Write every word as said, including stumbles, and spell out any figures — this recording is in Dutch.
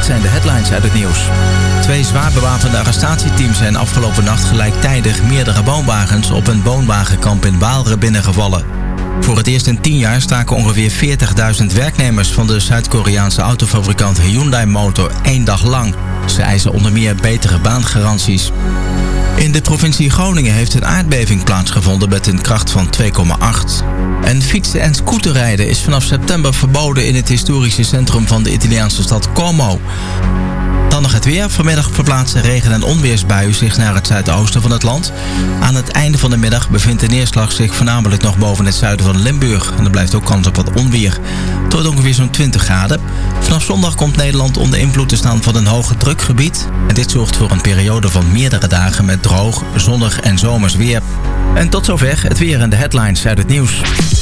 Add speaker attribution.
Speaker 1: dit zijn de headlines uit het nieuws. Twee zwaar bewapende arrestatieteams zijn afgelopen nacht gelijktijdig meerdere woonwagens op een woonwagenkamp in Waalre binnengevallen. Voor het eerst in tien jaar staken ongeveer veertigduizend werknemers van de Zuid-Koreaanse autofabrikant Hyundai Motor één dag lang. Ze eisen onder meer betere baangaranties. In de provincie Groningen heeft een aardbeving plaatsgevonden met een kracht van twee komma acht. En fietsen en scooterrijden is vanaf september verboden in het historische centrum van de Italiaanse stad Como. Dan nog het weer. Vanmiddag verplaatsen regen- en onweersbuien zich naar het zuidoosten van het land. Aan het einde van de middag bevindt de neerslag zich voornamelijk nog boven het zuiden van Limburg. En er blijft ook kans op wat onweer. Het wordt ongeveer zo'n twintig graden. Vanaf zondag komt Nederland onder invloed te staan van een hoge drukgebied. En dit zorgt voor een periode van meerdere dagen met droog, zonnig en zomers weer. En tot zover het weer en de headlines uit het nieuws.